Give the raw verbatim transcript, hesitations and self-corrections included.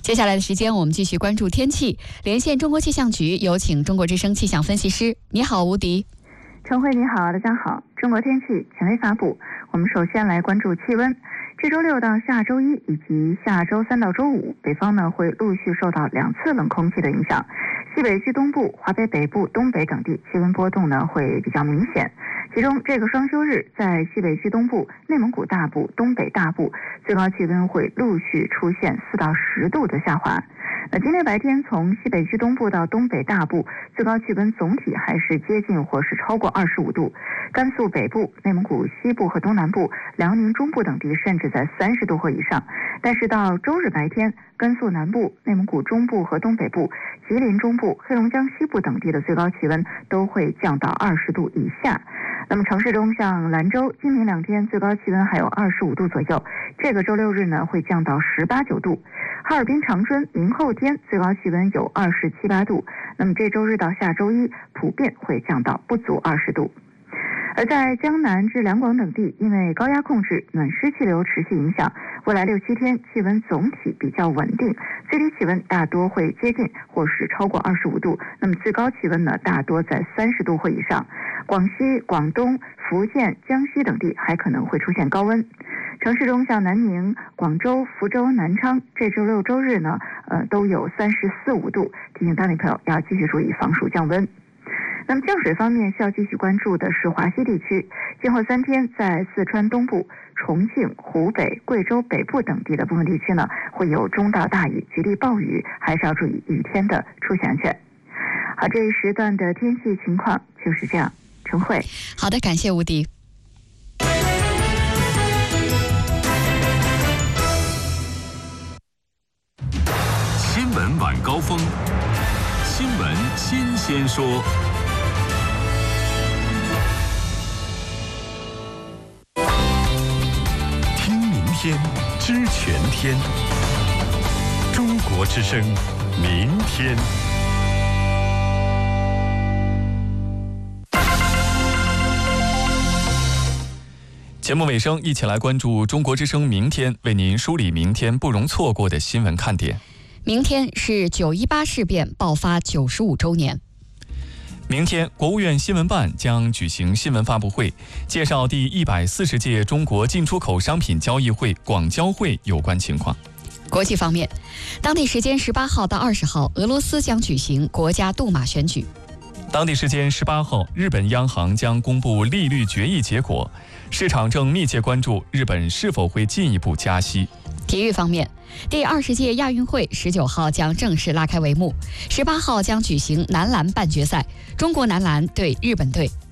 接下来的时间，我们继续关注天气。连线中国气象局，有请中国之声气象分析师。你好，吴迪。 陈慧，你好，大家好。中国天气权威发布，我们首先来关注气温。这周六到下周一以及下周三到周五，北方呢会陆续受到两次冷空气的影响，西北区东部、华北北部、东北等地气温波动呢会比较明显。其中这个双休日，在西北区东部、内蒙古大部、东北大部，最高气温会陆续出现四到十度的下滑。那今天白天从西北区东部到东北大部，最高气温总体还是接近或是超过二十五度。甘肃北部、内蒙古西部和东南部、辽宁中部等地甚至在三十度或以上。但是到周日白天，甘肃南部、内蒙古中部和东北部、吉林中部、黑龙江西部等地的最高气温都会降到二十度以下。那么城市中像兰州、今明两天最高气温还有二十五度左右，这个周六日呢会降到十八九度。哈尔滨、长春明后天最高气温有二十七八度，那么这周日到下周一普遍会降到不足二十度。而在江南至两广等地，因为高压控制、暖湿气流持续影响，未来六七天气温总体比较稳定，最低气温大多会接近或是超过二十五度，那么最高气温呢大多在三十度或以上。广西、广东、福建、江西等地还可能会出现高温。城市中像南宁、广州、福州、南昌，这周六周日呢，呃，都有三十四五度，提醒当地朋友要继续注意防暑降温。那么降水方面，需要继续关注的是华西地区，今后三天在四川东部、重庆、湖北、贵州北部等地的部分地区呢，会有中到大雨，局地暴雨，还是要注意雨天的出现安全。好，这一时段的天气情况就是这样。陈慧， 好的，感谢吴迪。 新闻晚高峰，新闻新鲜说。听明天，知全天。中国之声，明天。 节目尾声，一起来关注中国之声明天为您梳理明天不容错过的新闻看点。 明天是九一八事变爆发九十五周年。 明天，国务院新闻办将举行新闻发布会，介绍第一百四十届中国进出口商品交易会广交会有关情况。 国际方面，当地时间十八号到二十号，俄罗斯将举行国家杜马选举。 当地时间十八号，日本央行将公布利率决议结果，市场正密切关注日本是否会进一步加息。 体育方面，第二十届亚运会十九号将正式拉开帷幕，十八号将举行男篮半决赛，中国男篮对日本队。